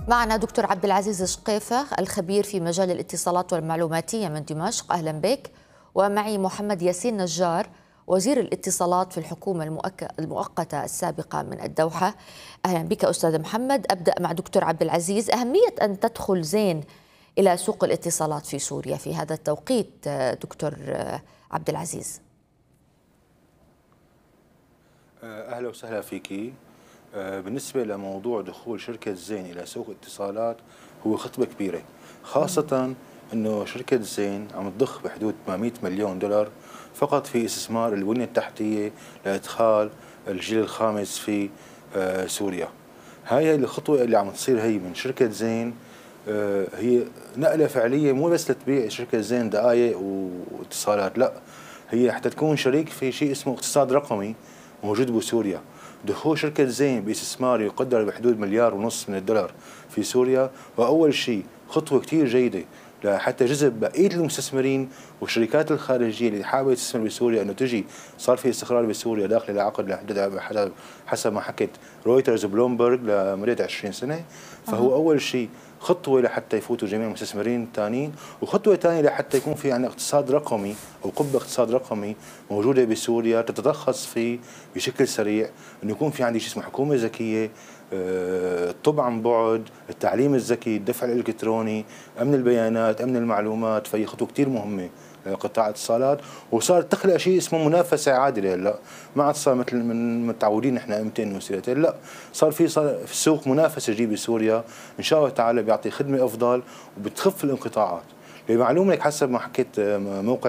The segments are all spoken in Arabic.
معنا دكتور عبد العزيز شقيفة الخبير في مجال الاتصالات والمعلوماتية من دمشق، أهلا بك. ومعي محمد ياسين نجار وزير الاتصالات في الحكومة المؤقتة السابقة من الدوحة. أهلا بك أستاذ محمد. أبدأ مع دكتور عبد العزيز، أهمية أن تدخل زين إلى سوق الاتصالات في سوريا في هذا التوقيت دكتور عبد العزيز. أهلا وسهلا فيكي. بالنسبة لموضوع دخول شركة زين إلى سوق الاتصالات هو خطوة كبيرة، خاصة أنه شركة زين عم تضخ بحدود 800 مليون دولار فقط في استثمار البنية التحتية لإدخال الجيل الخامس في سوريا. هاي الخطوة اللي عم تصير هي من شركة زين هي نقلة فعلية، مو بس لتبيع شركة زين دقائق واتصالات، لا، هي حتى تكون شريك في شيء اسمه اقتصاد رقمي موجود بسوريا. دخول شركة زين باستثمار يقدر بحدود 1.5 مليار من الدولار في سوريا، وأول شيء خطوة كتير جيدة لحتى جذب بقية المستثمرين والشركات الخارجية اللي حابة تستثمر بسوريا، أنه تجي. صار في استقرار بسوريا داخل العقد حسب ما حكت رويترز وبلومبرج لمدة 20 سنة. فهو أول شيء خطوة لحتى يفوتوا جميع المستثمرين الثانيين، وخطوة ثانية لحتى يكون في عندنا اقتصاد رقمي أو قبة اقتصاد رقمي موجودة بسوريا تترخص فيه بشكل سريع، أنه يكون في عندي شيء اسمه حكومة ذكية، الطب عن بعد، التعليم الذكي، الدفع الإلكتروني، أمن البيانات، أمن المعلومات. فهي خطوة كتير مهمة لقطاع الاتصالات، وصارت تخلق شيء اسمه منافسة عادلة. هلا ما عاد صار مثل من متعودين نحن 200 وسيلتين، لا، صار في السوق منافسة جديد بسوريا إن شاء الله تعالى، بيعطي خدمة أفضل وبتخف الانقطاعات. لمعلومة لك حسب ما حكيت موقع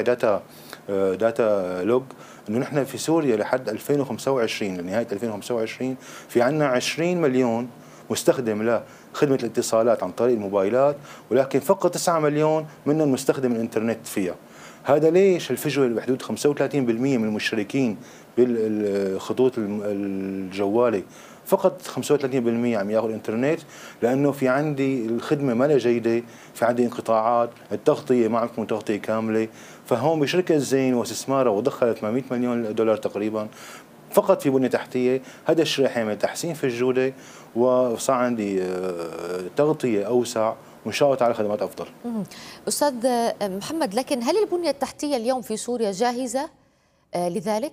داتا لوج، انه نحن في سوريا لحد 2025 لنهايه 2025 في عندنا 20 مليون مستخدم لخدمه الاتصالات عن طريق الموبايلات، ولكن فقط 9 مليون منهم مستخدم الانترنت فيها. هذا ليش الفجوه بحدود 35% من المشتركين بالخطوط الجوالي فقط 35% عم ياخذ الانترنت، لانه في عندي الخدمه ما لها جيده، في عندي انقطاعات، التغطيه ما عم تكون تغطيه كامله. فهون بشركه زين واستثمارها ودخلت 800 مليون دولار تقريبا فقط في بنيه تحتيه، هذا الشيء رح يعمل تحسين في الجوده، وصار عندي تغطيه اوسع، وان شاء الله تعالى خدمات افضل. استاذ محمد، لكن هل البنيه التحتيه اليوم في سوريا جاهزه لذلك؟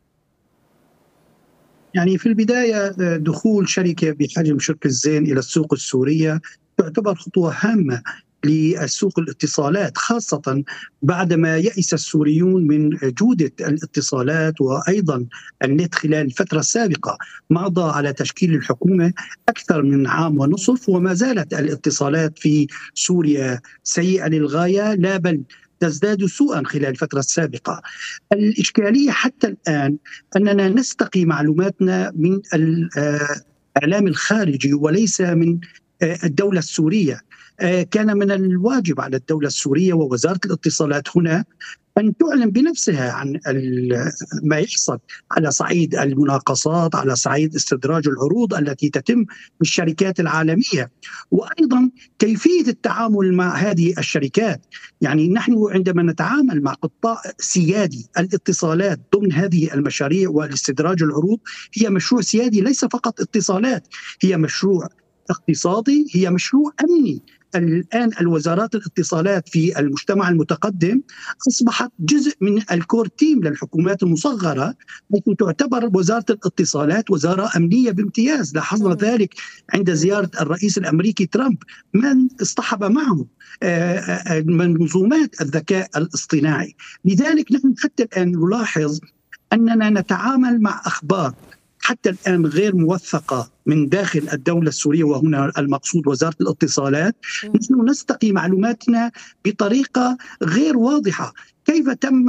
يعني في البداية دخول شركة بحجم شركة زين إلى السوق السورية تعتبر خطوة هامة للسوق الاتصالات، خاصة بعدما يئس السوريون من جودة الاتصالات وأيضا النت خلال الفترة السابقة. مضى على تشكيل الحكومة أكثر من عام ونصف، وما زالت الاتصالات في سوريا سيئة للغاية، لا بل تزداد سوءا خلال الفترة السابقة. الإشكالية حتى الآن أننا نستقي معلوماتنا من الإعلام الخارجي وليس من الدولة السورية. كان من الواجب على الدولة السورية ووزارة الاتصالات هنا أن تعلن بنفسها عن ما يحصل على صعيد المناقصات، على صعيد استدراج العروض التي تتم بالشركات العالمية، وأيضا كيفية التعامل مع هذه الشركات. يعني نحن عندما نتعامل مع قطاع سيادي الاتصالات ضمن هذه المشاريع والاستدراج العروض، هي مشروع سيادي ليس فقط اتصالات، هي مشروع اقتصادي، هي مشروع أمني. الآن الوزارات الاتصالات في المجتمع المتقدم أصبحت جزء من الكور تيم للحكومات المصغرة، حيث تعتبر وزارة الاتصالات وزارة أمنية بامتياز. لاحظنا ذلك عند زيارة الرئيس الأمريكي ترامب، من اصطحب معه منظومات الذكاء الاصطناعي. لذلك نحن حتى الآن نلاحظ أننا نتعامل مع أخبار حتى الآن غير موثقة من داخل الدولة السورية، وهنا المقصود وزارة الاتصالات. نحن نستقي معلوماتنا بطريقة غير واضحة. كيف تم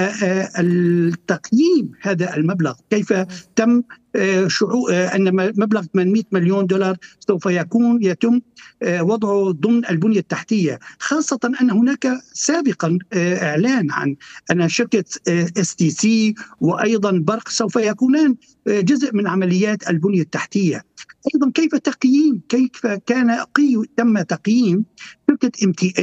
التقييم هذا المبلغ؟ كيف تم أن مبلغ 800 مليون دولار سوف يتم وضعه ضمن البنية التحتية، خاصة أن هناك سابقا إعلان عن أن شركة STC وأيضا برق سوف يكونان جزء من عمليات البنية التحتية. أيضا كيف تم تقييم شركة MTN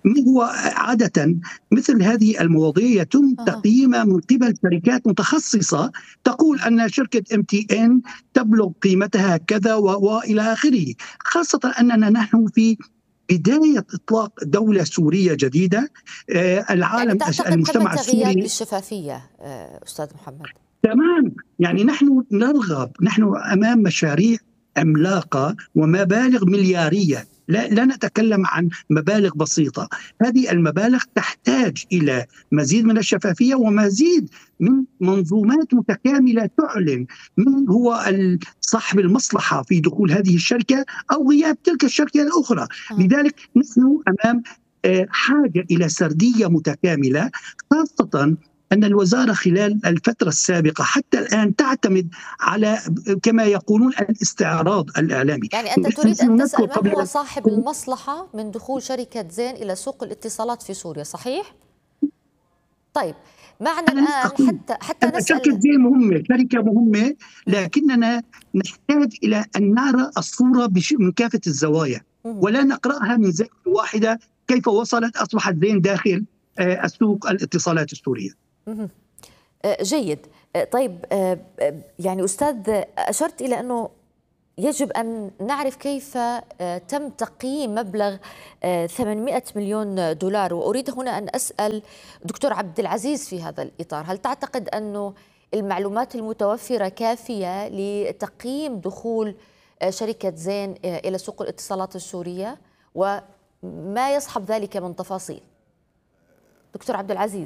هو عادة مثل هذه المواضيع يتم تقييمها من قبل شركات متخصصة تقول أن شركة MTN تبلغ قيمتها كذا وإلى آخره، خاصة أننا نحن في بداية إطلاق دولة سورية جديدة. يعني العالم تعتقد المجتمع ثمة غياب السوري للشفافية أستاذ محمد؟ تمام. يعني نحن نرغب، نحن أمام مشاريع عملاقة ومبالغ مليارية، لا نتكلم عن مبالغ بسيطة. هذه المبالغ تحتاج إلى مزيد من الشفافية ومزيد من منظومات متكاملة تعلن من هو صاحب المصلحة في دخول هذه الشركة أو غياب تلك الشركة الأخرى. لذلك نحن أمام حاجة إلى سردية متكاملة، خاصة أن الوزارة خلال الفترة السابقة حتى الآن تعتمد على كما يقولون الاستعراض الإعلامي. يعني أنت تريد أن تسأل من هو قبل صاحب المصلحة من دخول شركة زين إلى سوق الاتصالات في سوريا، صحيح؟ طيب معنا الآن حتى شركة نسأل. زين مهمة، شركة مهمة، لكننا نحتاج إلى أن نرى الصورة من كافة الزوايا ولا نقرأها من زاوية واحدة. كيف وصلت أصبحت زين داخل السوق الاتصالات السورية؟ جيد. طيب يعني أستاذ أشرت إلى أنه يجب أن نعرف كيف تم تقييم مبلغ 800 مليون دولار، وأريد هنا أن أسأل دكتور عبد العزيز في هذا الإطار، هل تعتقد أنه المعلومات المتوفرة كافية لتقييم دخول شركة زين إلى سوق الاتصالات السورية وما يصحب ذلك من تفاصيل؟ دكتور عبد العزيز.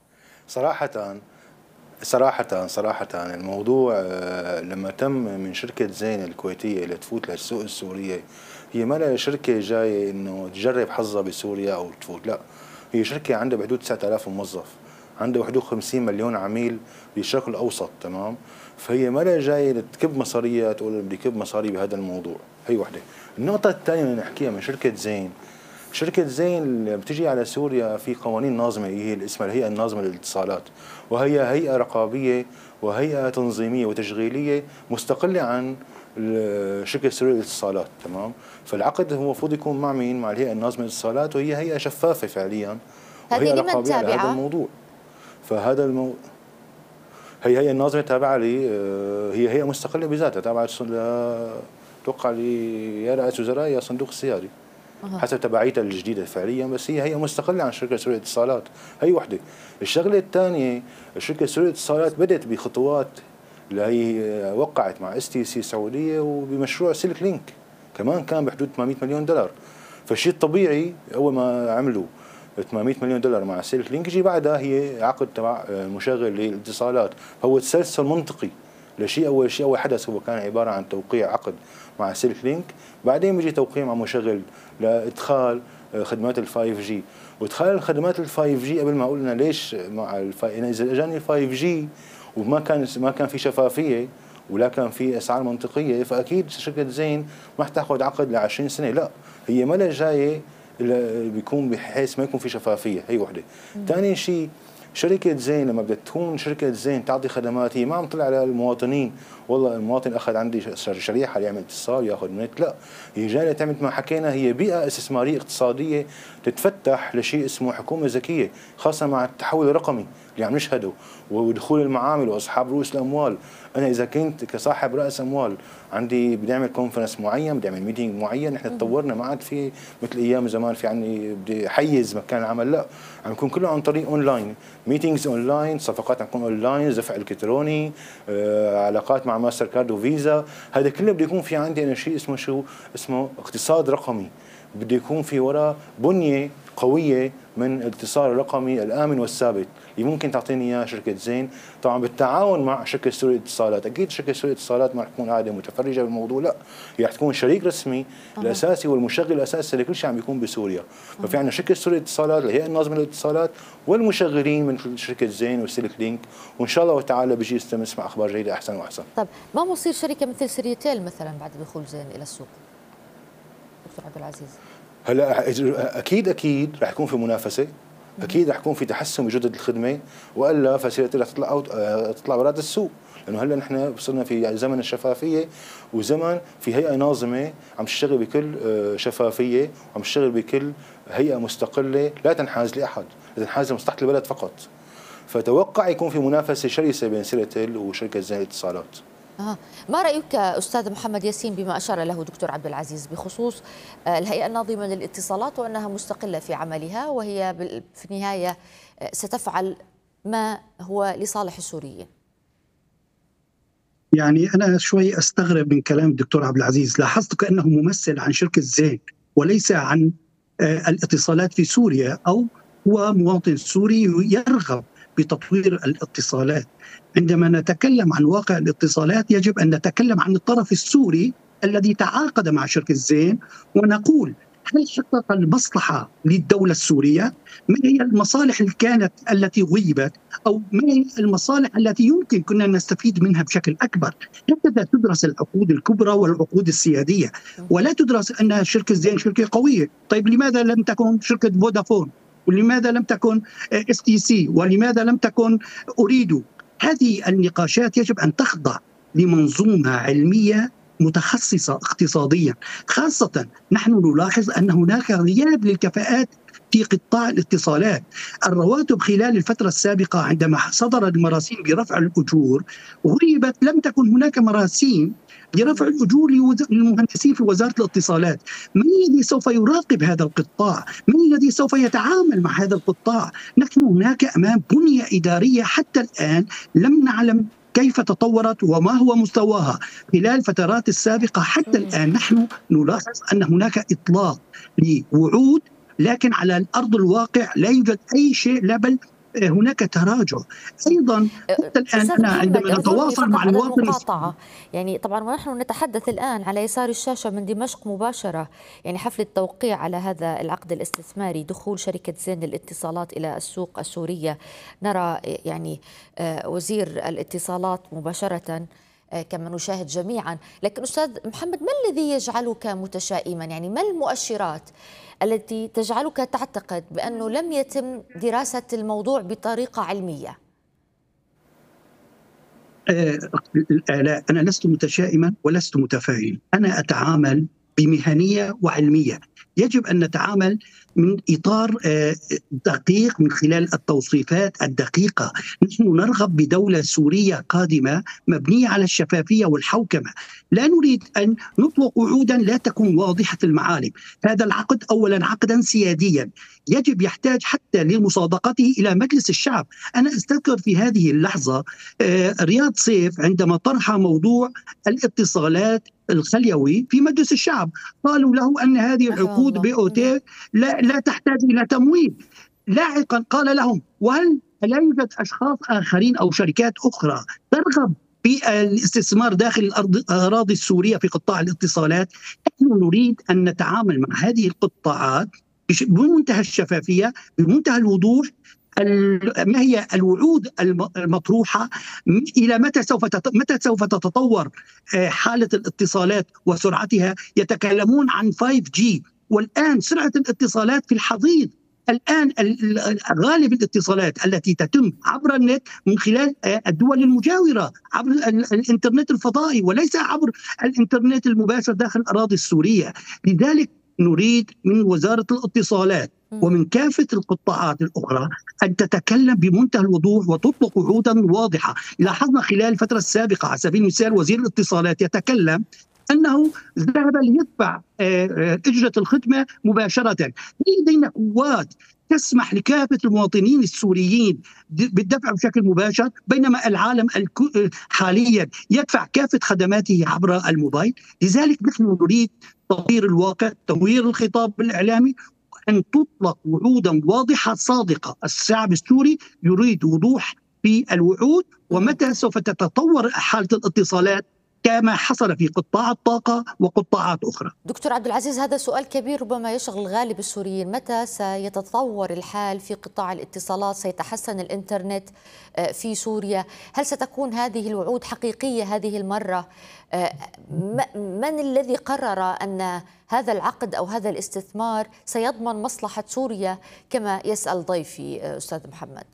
صراحة الموضوع لما تم من شركة زين الكويتية اللي تفوت للسوق السورية، هي ما شركة جاية انه تجرب حظها بسوريا او تفوت، لا، هي شركة عندها بحدود 9000 موظف، عندها بحدود 50 مليون عميل بالشرق الاوسط، تمام؟ فهي ما جاية تكب مصاريها تقول بدي كب مصاري بهذا الموضوع، هي وحدة. النقطة الثانية اللي نحكيها من شركة زين، شركة زين اللي بتجي على سوريا في قوانين ناظمة، هي اسمها الهيئة الناظمة للاتصالات، وهي هيئة رقابية وهيئة تنظيمية وتشغيلية مستقلة عن شركة سوريا للاتصالات، تمام؟ فالعقد هو المفروض يكون مع مين؟ مع الهيئة الناظمة للاتصالات، وهي هيئة شفافة فعليا وهي رقابية على هذا الموضوع. فهذا هي هيئة الناظمة تابعة لي، هي هيئة مستقلة بذاتها، تابعة توقع لي يا رئيس وزراء يا صندوق السيادي حسب تبعيتها الجديدة فعليا، بس هي مستقلة عن شركة سوريا للاتصالات، هي وحدة. الشغلة الثانية، الشركة سوريا للاتصالات بدأت بخطوات اللي هي وقعت مع STC سعودية وبمشروع سلك لينك كمان كان بحدود 800 مليون دولار. فالشيء الطبيعي أول ما عملوا 800 مليون دولار مع سلك لينك يجي بعدها هي عقد تبع مشغل للاتصالات، فهو تسلسل منطقي لشيء. أول حدث هو كان عبارة عن توقيع عقد مع سلك لينك، بعدين بيجي توقيع مع مشغل لإدخال خدمات ال 5G، وإدخال الخدمات ال 5G قبل ما قلنا ليش مع يعني إذا اجاني 5G وما كان في شفافية ولا كان في اسعار منطقيه، فاكيد شركه زين ما حتاخذ عقد ل 20 سنه، لا، هي ما جايه بيكون بحيث ما يكون في شفافيه، هي وحده. ثاني شيء، شركة زين لما بدها تكون شركة زين تعطي خدمات، هي ما عم تطلع على المواطنين والله المواطن اخذ عندي شريحة يعمل اتصال ياخذ نت، لا، هي جايه تعمل ما حكينا، هي بيئة استثمارية اقتصادية تتفتح لشيء اسمه حكومة ذكية، خاصة مع التحول الرقمي اللي عم نشهده ودخول المعامل واصحاب رؤوس الاموال. انا اذا كنت كصاحب راس اموال عندي بدي اعمل كونفرنس معين، بدي اعمل ميتينج معين، نحن تطورنا ما عاد في مثل ايام زمان في عندي بدي احيز مكان العمل، لا، عم يكون كله عن طريق اونلاين، ميتينجز اونلاين، صفقات عم تكون اونلاين، دفع الكتروني، علاقات مع ماستر كارد وفيزا، هذا كله بده يكون في عندي انا شيء اسمه اقتصاد رقمي، بده يكون في وراء بنيه قويه من الاتصال الرقمي الامن والثابت اللي ممكن تعطيني اياه شركه زين، طبعا بالتعاون مع شركه سوريا للاتصالات. اكيد شركه سوريا للاتصالات ما رح تكون قاعده متفرجه بالموضوع، لا، هي رح تكون شريك رسمي الاساسي والمشغل الاساسي لكل شيء عم بيكون بسوريا. ففي عندنا شركه سوريا للاتصالات اللي هي الناظمه للاتصالات والمشغلين من شركه زين وسلك لينك، وان شاء الله تعالى بيجي نسمع اخبار جيده احسن واحسن. طب ما مصير شركه مثل سريتيل مثلا بعد دخول زين الى السوق؟ دكتور عبد العزيز. هلا اكيد رح يكون في منافسه، اكيد رح يكون في تحسن بجوده الخدمه، والا فسيرتي رح تطلع برات السوق، لانه هلا نحن صرنا في زمن الشفافيه وزمن في هيئه ناظمه عم تشتغل بكل شفافيه وعم تشتغل بكل هيئة مستقلة لا تنحاز لأحد، تنحاز لمصلحة البلد فقط. فتوقع يكون في منافسة شرسة بين سيرتل وشركة زين الاتصالات. ما رأيك أستاذ محمد ياسين بما أشار له دكتور عبد العزيز بخصوص الهيئة الناظمة للاتصالات وأنها مستقلة في عملها، وهي في النهاية ستفعل ما هو لصالح السوريين؟ يعني أنا شوي أستغرب من كلام الدكتور عبد العزيز. لاحظت كأنه ممثل عن شركة زين وليس عن الاتصالات في سوريا، أو هو مواطن سوري يرغب بتطوير الاتصالات. عندما نتكلم عن واقع الاتصالات يجب أن نتكلم عن الطرف السوري الذي تعاقد مع شركة زين، ونقول هل حقق المصلحة للدولة السورية؟ ما هي المصالح التي غيبت، أو ما هي المصالح التي يمكن كنا نستفيد منها بشكل أكبر؟ هكذا تدرس العقود الكبرى والعقود السيادية، ولا تدرس أن شركة زين شركة قوية. طيب لماذا لم تكن شركة فودافون؟ ولماذا لم تكن STC؟ ولماذا لم تكن أريدو؟ هذه النقاشات يجب أن تخضع لمنظومة علمية متخصصة اقتصاديا. خاصة نحن نلاحظ أن هناك غياب للكفاءات في قطاع الاتصالات. الرواتب خلال الفترة السابقة عندما صدر المراسيم برفع الأجور غيبت، لم تكن هناك مراسيم لرفع الأجور للمهندسين في وزارة الاتصالات. من الذي سوف يراقب هذا القطاع؟ من الذي سوف يتعامل مع هذا القطاع؟ نحن هناك أمام بنية إدارية حتى الآن لم نعلم كيف تطورت وما هو مستواها خلال الفترات السابقة. حتى الآن نحن نلاحظ أن هناك إطلاق لوعود، لكن على الأرض الواقع لا يوجد أي شيء، لا بل هناك تراجع أيضا. حتى الآن أنا عندما نتواصل مع المواطن، يعني طبعا ونحن نتحدث الآن على يسار الشاشة من دمشق مباشرة، يعني حفل التوقيع على هذا العقد الاستثماري، دخول شركة زين للاتصالات إلى السوق السورية. نرى يعني وزير الاتصالات مباشرة كما نشاهد جميعا. لكن أستاذ محمد، ما الذي يجعلك متشائما؟ يعني ما المؤشرات التي تجعلك تعتقد بأنه لم يتم دراسة الموضوع بطريقة علمية؟ لا، أنا لست متشائما ولست متفائلا. أنا أتعامل بمهنية وعلمية. يجب أن نتعامل من إطار دقيق من خلال التوصيفات الدقيقة. نحن نرغب بدولة سورية قادمة مبنية على الشفافية والحوكمة. لا نريد أن نطلق وعودا لا تكون واضحة المعالم. هذا العقد أولا عقدا سياديا يحتاج حتى لمصادقته إلى مجلس الشعب. أنا أستذكر في هذه اللحظة رياض سيف عندما طرح موضوع الاتصالات الخليوي في مجلس الشعب، قالوا له أن هذه العقود BOT لا تحتاج إلى تمويل. لاحقا قال لهم وهل لا يوجد أشخاص آخرين أو شركات أخرى ترغب بالاستثمار داخل الأراضي السورية في قطاع الاتصالات؟ نحن نريد أن نتعامل مع هذه القطاعات بمنتهى الشفافية، بمنتهى الوضوح. ما هي الوعود المطروحة؟ إلى متى سوف تتطور حالة الاتصالات وسرعتها؟ يتكلمون عن 5G، والآن سرعة الاتصالات في الحضيض. الآن غالب الاتصالات التي تتم عبر النت من خلال الدول المجاورة عبر الإنترنت الفضائي، وليس عبر الإنترنت المباشر داخل الأراضي السورية. لذلك نريد من وزارة الاتصالات ومن كافة القطاعات الأخرى أن تتكلم بمنتهى الوضوح وتطلق وعودا واضحة. لاحظنا خلال الفترة السابقة على سبيل المثال وزير الاتصالات يتكلم أنه ذهب ليدفع أجرة الخدمة مباشرة. لدينا قوات تسمح لكافة المواطنين السوريين بالدفع بشكل مباشر، بينما العالم حاليا يدفع كافة خدماته عبر الموبايل. لذلك نحن نريد تغيير الواقع، تغيير الخطاب الإعلامي، أن تطلق وعودا واضحة صادقة. الشعب السوري يريد وضوح في الوعود، ومتى سوف تتطور حالة الاتصالات كما حصل في قطاع الطاقة وقطاعات أخرى. دكتور عبد العزيز، هذا سؤال كبير ربما يشغل غالب السوريين. متى سيتطور الحال في قطاع الاتصالات؟ سيتحسن الإنترنت في سوريا؟ هل ستكون هذه الوعود حقيقية هذه المرة؟ من الذي قرر أن هذا العقد أو هذا الاستثمار سيضمن مصلحة سوريا كما يسأل ضيفي أستاذ محمد؟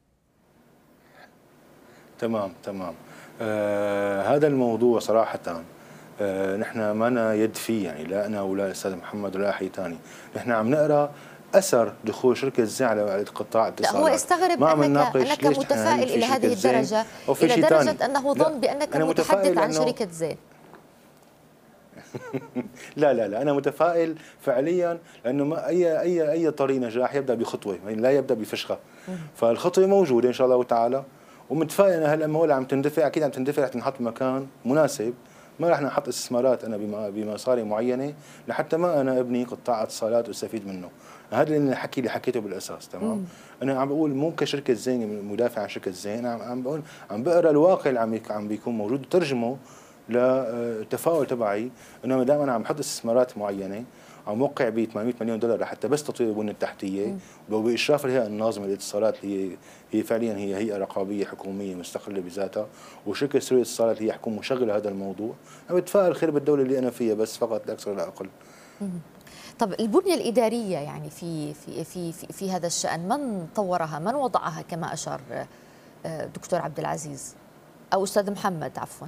تمام. هذا الموضوع صراحة نحن ما يد فيه، يعني لا أنا ولا الأستاذ محمد ولا أحد ثاني. نحن عم نقرأ اثر دخول شركه زين على قطاع الاتصالات. لا، هو استغرب انك متفائل الى هذه الدرجه، الى درجه انه ظن بانك متحدث عن شركه زين. لا انا متفائل فعليا، لانه ما اي طريق نجاح يبدا بخطوه، لا يبدا بفشخه. فالخطوه موجوده ان شاء الله تعالى، ومتفائل انها هلا الموضوع عم تندفع، اكيد عم تندفع، رح تنحط بمكان مناسب. ما رح نحط استثمارات انا بمصاري معينه لحتى ما انا ابني قطاع اتصالات واستفيد منه. هذا اللي حكيته بالاساس. تمام. انا عم بقول مو كشركه زين مدافع عن شركه زين، عم بقول عم بقرا الواقع اللي عم بيكون موجود وترجمه للتفاؤل تبعي، انه ما دام انا عم بحط استثمارات معينه، عم موقع ب 800 مليون دولار لحتى بس تطوير البنيه التحتيه وباشراف الهيئه الناظمه للاتصالات، هي فعليا هي هيئه رقابيه حكوميه مستقله بذاتها، وشركه سوريا للاتصالات هي حكومه مشغله هذا الموضوع. انا بتفائل خير بالدوله اللي انا فيها، بس فقط لا اكثر ولا اقل. طب البنيه الاداريه يعني في هذا الشان، من طورها؟ من وضعها كما اشار دكتور عبد العزيز او استاذ محمد عفوا؟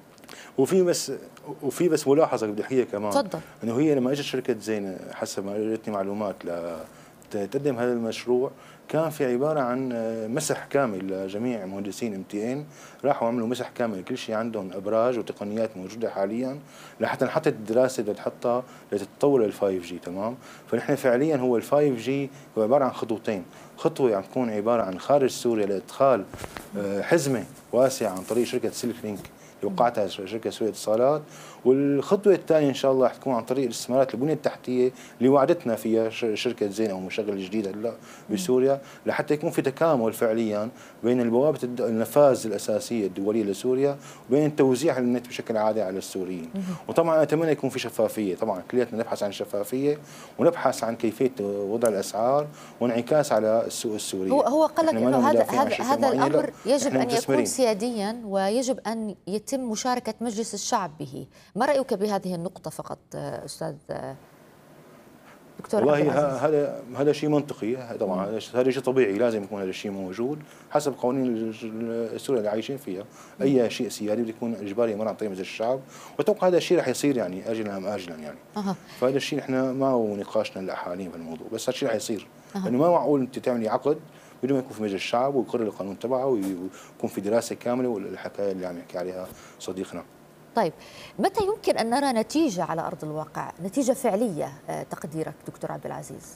وفي بس ملاحظه بدي احكيها كمان. تفضل. انه هي لما اجت شركه زين حسب ما جتني معلومات لتقدم هذا المشروع، كان في عباره عن مسح كامل لجميع مهندسين MTN، راحوا عملوا مسح كامل كل شيء عندهم، ابراج وتقنيات موجوده حاليا لحتى نحط الدراسه بدها تحطها لتتطور ال 5G. تمام. فنحن فعليا هو ال 5G هو عباره عن خطوتين، خطوه عم تكون عباره عن خارج سوريا لادخال حزمه واسعه عن طريق شركه سلك لينك وقعتها شركه سوريا اتصالات، والخطوه الثانيه ان شاء الله رح تكون عن طريق الاستثمارات البنيه التحتيه اللي وعدتنا فيها شركه زين او مشغل جديد هلا بسوريا، لحتى يكون في تكامل فعليا بين البوابه النفاذ الاساسيه الدوليه لسوريا وبين توزيع النت بشكل عادي على السوريين. وطبعا اتمنى يكون في شفافيه، طبعا كلياتنا نبحث عن الشفافيه ونبحث عن كيفيه وضع الاسعار وانعكاس على السوق السوري. هو قال لك انه هذا الامر يجب ان يكون سياديا، ويجب ان يتم مشاركة مجلس الشعب به. ما رأيك بهذه النقطة فقط أستاذ دكتور؟ والله هذا شيء منطقي طبعا، هذا شيء طبيعي، لازم يكون هذا الشيء موجود حسب قوانين سوريا اللي عايشين فيها. اي شيء سيادي بده يكون اجباري يمر عن طريق مجلس الشعب، واتوقع هذا الشيء رح يصير يعني اجلا ام اجلا يعني. فهذا الشيء نحن ما هو نقاشنا الا حاليا بالموضوع، بس هذا الشيء رح يصير. لانه ما معقول انت تعملي عقد بدون ما يكون في مجلس الشعب ويقرر القانون تبعه ويكون في دراسه كامله، والحكايه اللي عم يحكي عليها صديقنا. طيب، متى يمكن ان نرى نتيجه على ارض الواقع، نتيجه فعليه تقديرك دكتور عبد العزيز؟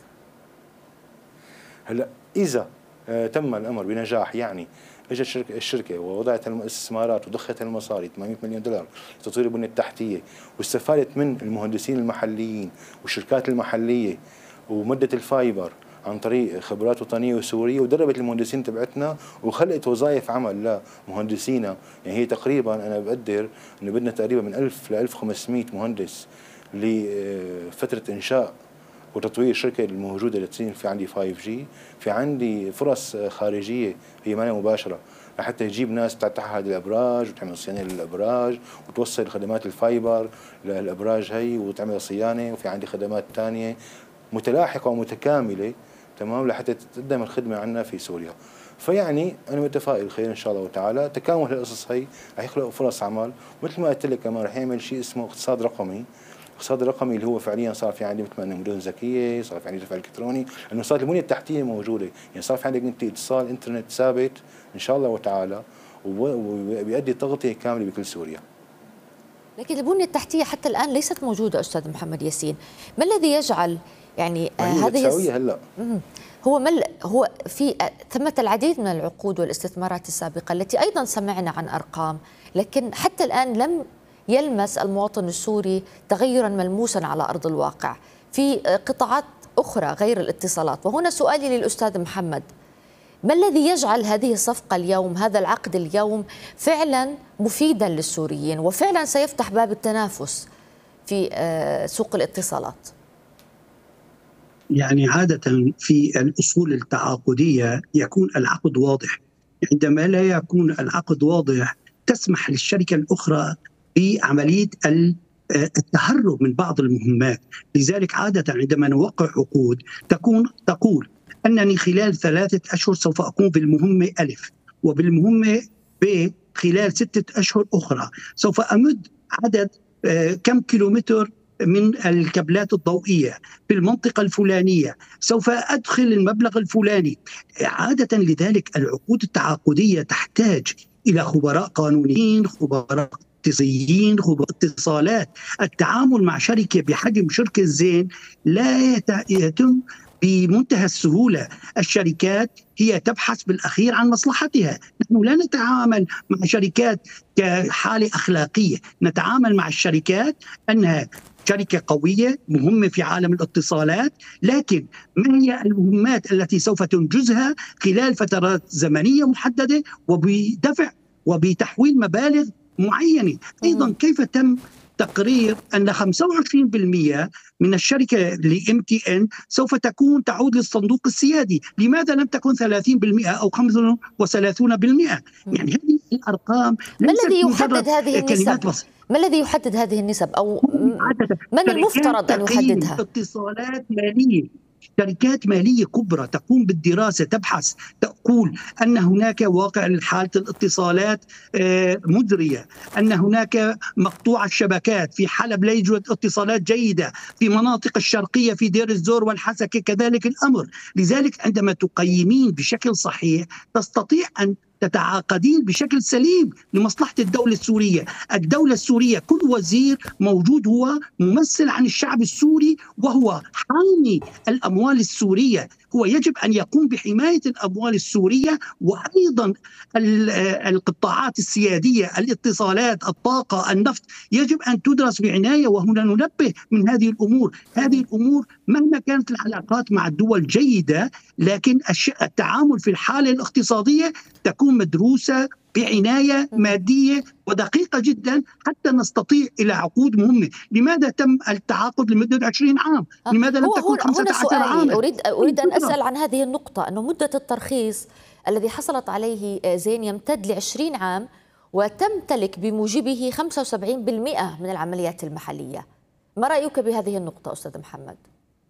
هلا اذا تم الامر بنجاح، يعني اجت الشركه ووضعت الاستثمارات وضخت المصاري 800 مليون دولار لتطوير البنيه التحتيه، واستفادت من المهندسين المحليين والشركات المحليه ومدت الفايبر عن طريق خبرات وطنيه وسوريه، ودربت المهندسين تبعتنا وخلقت وظائف عمل لمهندسينا. يعني هي تقريبا انا بقدر انه بدنا تقريبا من 1000 ل 1500 مهندس لفتره انشاء وتطوير الشركه الموجوده اللي تصير في عندي 5G. في عندي فرص خارجيه هي معنا مباشره لحتى يجيب ناس تعتحد الابراج وتعمل صيانه للابراج وتوصل خدمات الفايبر للابراج هي وتعمل صيانه. وفي عندي خدمات ثانيه متلاحقه ومتكامله تمام لحتى تقدم الخدمه عندنا في سوريا. فيعني انا متفائل خير ان شاء الله تعالى. تكامل القصص هي رح يخلق فرص عمل، مثل ما قلت لك كمان رح يعمل شيء اسمه اقتصاد رقمي. الاقتصاد الرقمي اللي هو فعليا صار في عندي مثل ما مدن ذكيه، صار في عندي دفع الكتروني، لانه صارت البنيه التحتيه موجوده، يعني صار في عندك انت اتصال انترنت ثابت ان شاء الله تعالى وبيؤدي تغطيه كامله بكل سوريا. لكن البنيه التحتيه حتى الان ليست موجوده استاذ محمد ياسين، ما الذي يجعل يعني هذه هلا هو في ثمة العديد من العقود والاستثمارات السابقه التي ايضا سمعنا عن ارقام، لكن حتى الان لم يلمس المواطن السوري تغيرا ملموسا على ارض الواقع في قطاعات اخرى غير الاتصالات. وهنا سؤالي للاستاذ محمد، ما الذي يجعل هذه الصفقه اليوم، هذا العقد اليوم فعلا مفيدا للسوريين وفعلا سيفتح باب التنافس في سوق الاتصالات؟ يعني عادة في الأصول التعاقدية يكون العقد واضح، عندما لا يكون العقد واضح تسمح للشركة الأخرى بعملية التهرب من بعض المهمات. لذلك عادة عندما نوقع عقود تقول أنني خلال 3 أشهر سوف أقوم بالمهمة ألف، وبالمهمة ب خلال 6 أشهر أخرى سوف أمد عدد كم كيلومتر من الكابلات الضوئية في المنطقة الفلانية، سوف أدخل المبلغ الفلاني. عادة لذلك العقود التعاقدية تحتاج إلى خبراء قانونيين، خبراء اقتصاديين، خبراء اتصالات. التعامل مع شركة بحجم شركة زين لا يتم بمنتهى السهولة. الشركات هي تبحث بالأخير عن مصلحتها. نحن لا نتعامل مع شركات كحالة أخلاقية، نتعامل مع الشركات أنها شركة قوية مهمة في عالم الاتصالات، لكن ما هي المهمات التي سوف تنجزها خلال فترات زمنية محددة وبدفع وبتحويل مبالغ معينة. أيضا كيف تم تقرير أن 25% من الشركة لMTN سوف تعود للصندوق السيادي؟ لماذا لم تكن 30% أو 35%؟ يعني هذه الأرقام ما ليست الذي يحدد هذه كلمات النسب؟ بسيطة. ما الذي يحدد هذه النسب، أو من المفترض أن يحددها؟ اتصالات مالية، شركات مالية كبرى تقوم بالدراسة، تبحث، تقول أن هناك واقع حالة الاتصالات مزرية، أن هناك مقطوع الشبكات في حلب لا يوجد اتصالات جيدة، في مناطق الشرقية في دير الزور والحسكة كذلك الأمر. لذلك عندما تقيمين بشكل صحيح تستطيع أن تتعاقدين بشكل سليم لمصلحة الدولة السورية. الدولة السورية كل وزير موجود هو ممثل عن الشعب السوري وهو حامي الأموال السورية، هو يجب أن يقوم بحماية الأموال السورية. وأيضا القطاعات السيادية، الاتصالات، الطاقة، النفط، يجب أن تدرس بعناية. وهنا ننبه من هذه الأمور. هذه الأمور مهما كانت العلاقات مع الدول جيدة، لكن التعامل في الحالة الاقتصادية تكون مدروسة بعناية مادية ودقيقة جدا حتى نستطيع إلى عقود مهمة. لماذا تم التعاقد لمدة 20 عام؟ لماذا لم تكن 15 عاما؟ أريد أن أسأل عن هذه النقطة، أنه مدة الترخيص الذي حصلت عليه زين يمتد ل20 عام وتمتلك بموجبه 75% من العمليات المحلية. ما رأيك بهذه النقطة أستاذ محمد؟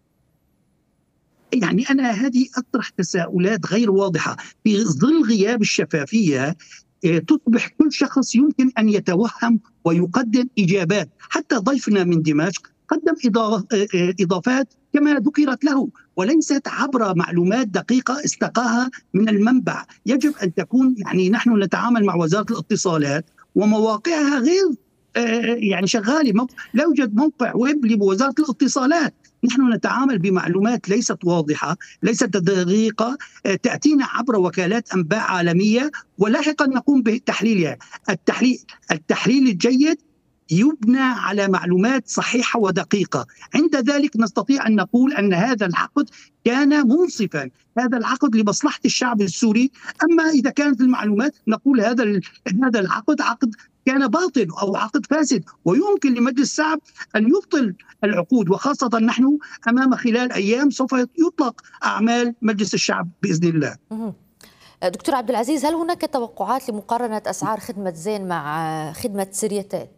يعني أنا هذه أطرح تساؤلات غير واضحة. في ظل غياب الشفافية تصبح كل شخص يمكن أن يتوهم ويقدم إجابات. حتى ضيفنا من دمشق قدم إضافات كما ذكرت له، وليست عبر معلومات دقيقة استقاها من المنبع. يجب أن تكون، يعني نحن نتعامل مع وزارة الاتصالات ومواقعها غير يعني شغالة، لا يوجد موقع ويب لوزارة الاتصالات. نحن نتعامل بمعلومات ليست واضحة، ليست دقيقة، تأتينا عبر وكالات أنباء عالمية ولاحقا نقوم بتحليلها. التحليل الجيد يبنى على معلومات صحيحة ودقيقة. عند ذلك نستطيع أن نقول أن هذا العقد كان منصفا، هذا العقد لمصلحة الشعب السوري. أما إذا كانت المعلومات نقول هذا العقد عقد كان باطل أو عقد فاسد، ويمكن لمجلس الشعب أن يبطل العقود، وخاصة نحن أمام خلال أيام سوف يطلق أعمال مجلس الشعب بإذن الله. دكتور عبد العزيز، هل هناك توقعات لمقارنة أسعار خدمة زين مع خدمة سوريتيل؟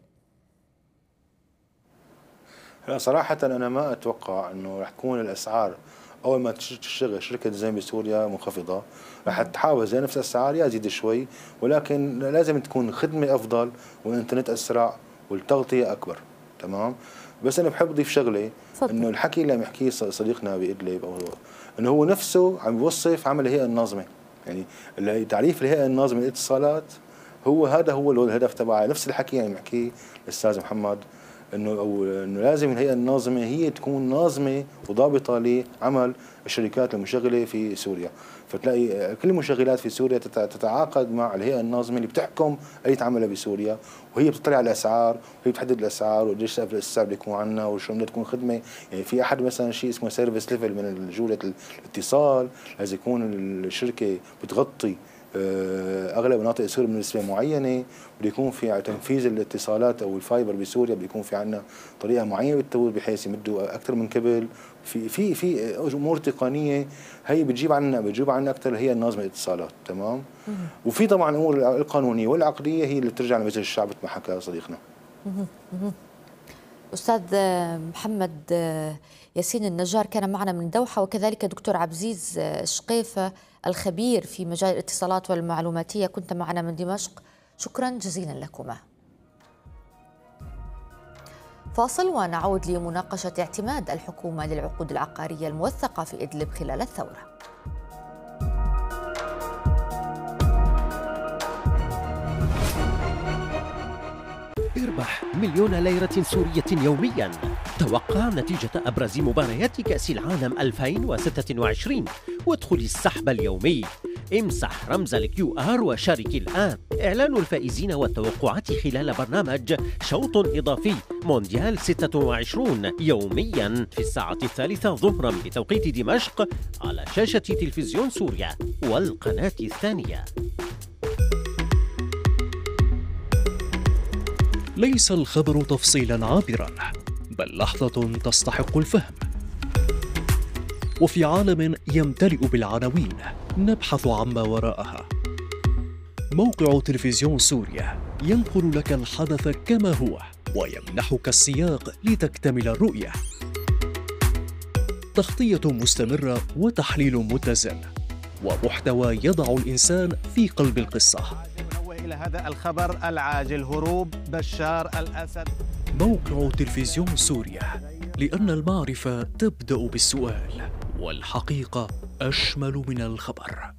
صراحة أنا ما أتوقع أنه رح تكون الأسعار أول ما تشتغل شركة زين بسوريا منخفضة. رح تحاول زي نفس الأسعار يزيد شوي، ولكن لازم تكون خدمة أفضل والإنترنت أسرع والتغطية أكبر. تمام. بس أنا بحب أضيف شغلة، إنه الحكي اللي عم يحكيه صديقنا بإدلب إنه هو نفسه عم يوصف عمل الهيئة الناظمة. يعني تعريف الهيئة الناظمة للاتصالات هذا هو الهدف تبعه. نفس الحكي عم يحكيه الأستاذ محمد، انه لازم الهيئه الناظمه هي تكون ناظمه وضابطه لعمل الشركات المشغله في سوريا. فتلاقي كل المشغلات في سوريا تتعاقد مع الهيئه الناظمه اللي بتحكم اي عمله بسوريا، وهي بتطلع على الاسعار وهي بتحدد الاسعار وقديش السعر اللي يكون عندنا وشو بدها تكون خدمه. يعني في احد مثلا شيء اسمه سيرفيس ليفل من جوده الاتصال، لازم يكون الشركه بتغطي اغلب مناطق سوريا بنسبه معينه، بده يكون في تنفيذ الاتصالات او الفايبر بسوريا بيكون في عندنا طريقه معينه بالتطوير بحيث يمدوا اكثر من كبل. في امور تقنيه هي بتجيب عنا اكثر هي النظم الاتصالات. تمام. وفي طبعا امور القانونيه والعقديه هي اللي بترجع لمجلس الشعب مثل ما حكى صديقنا. استاذ محمد ياسين النجار كان معنا من الدوحه، وكذلك دكتور عبد العزيز شقيفه الخبير في مجال الاتصالات والمعلوماتيه كنت معنا من دمشق. شكرا جزيلا لكما. فاصل ونعود لمناقشة اعتماد الحكومة للعقود العقارية الموثقة في إدلب خلال الثورة. اربح 1,000,000 ليرة سورية يومياً. توقع نتيجة أبرز مباريات كأس العالم 2026 وادخل السحب اليومي. امسح رمز الQR وشارك الآن. إعلان الفائزين والتوقعات خلال برنامج شوط إضافي مونديال 26 يومياً في الساعة 3 ظهراً بتوقيت دمشق على شاشة تلفزيون سوريا والقناة الثانية. ليس الخبر تفصيلا عابرا، بل لحظة تستحق الفهم. وفي عالم يمتلئ بالعناوين نبحث عما وراءها. موقع تلفزيون سوريا ينقل لك الحدث كما هو ويمنحك السياق لتكتمل الرؤية. تغطية مستمرة وتحليل متزن ومحتوى يضع الإنسان في قلب القصة. إلى هذا الخبر العاجل: هروب بشار الأسد. موقع تلفزيون سوريا، لأن المعرفة تبدأ بالسؤال والحقيقة أشمل من الخبر.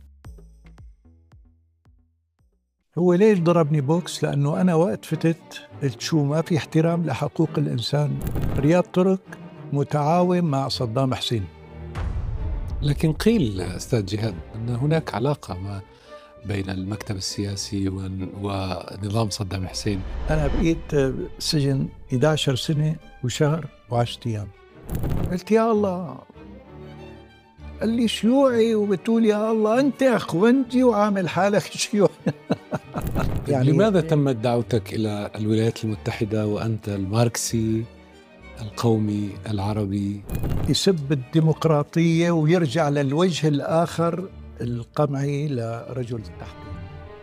هو ليش ضربني بوكس؟ لأنه أنا وقت فتت قلت شو ما في احترام لحقوق الإنسان. رياض ترك متعاون مع صدام حسين. لكن قيل أستاذ جهاد أن هناك علاقة ما بين المكتب السياسي ونظام صدام حسين. أنا بقيت سجن 11 سنة وشهر و10 أيام. قلت يا الله، قال لي شيوعي وبتقول يا الله أنت أخوانجي وعامل حالك شيوعي. يعني لماذا تمت دعوتك إلى الولايات المتحدة وأنت الماركسي القومي العربي؟ يسب الديمقراطية ويرجع للوجه الآخر القمعي لرجل التحقيق.